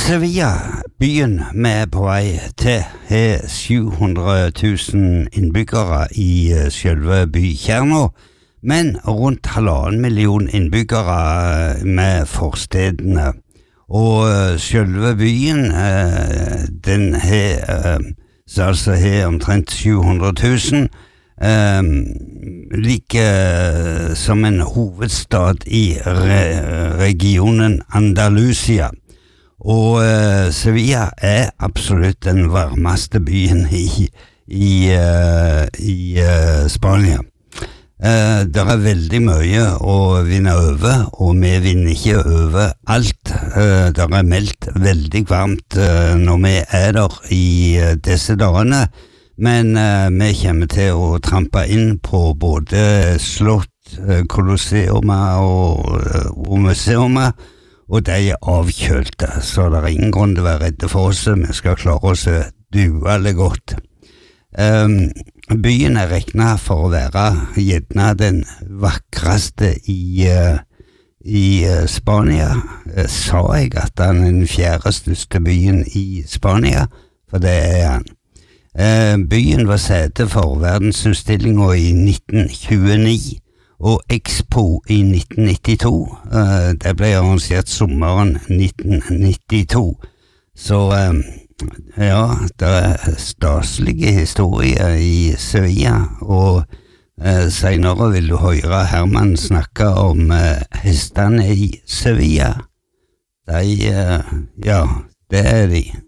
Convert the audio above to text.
Sevilla, byen vi er på vei til, har 700 000 innbyggere i selve bykjernen, men rundt 1,5 million innbyggere med forstedene. Og selve byen, den har omtrent 700 000, like som en hovedstad i regionen Andalusia. Og Sevilla er absolutt den varmeste byen i Spania. Det er veldig mye å vinne over, og vi vinner ikke over alt. Det er meldt veldig varmt når vi er der i disse dagene, men vi kommer til å trampe inn på både slott, kolosseuma og museuma, og de er avkjølte, så det er ingen grunn til å være redde for oss. Vi skal klare oss duelig godt. Byen er regnet for å være gjerne den vakreste i Spania. Sa jeg at den er den fjerde største byen i Spania, for det er han. Byen var sete for verdensutstillingen i 1929, og Expo i 1992. Det ble arrangert sommeren 1992. Så ja, det er staselige historier i Sevilla, og senere vil du høre Herman snakke om hestene i Sevilla. Ja, det er de.